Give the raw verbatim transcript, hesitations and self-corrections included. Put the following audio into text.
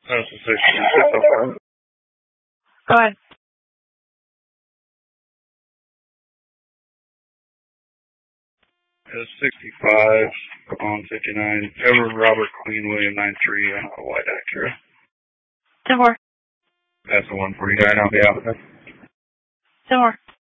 That's a sixty-six so far. Go ahead. It's sixty-five on fifty-nine. Edward Robert Queen William nine three on a white Acura. Ten more. That's the one forty-nine on the outside. Ten more.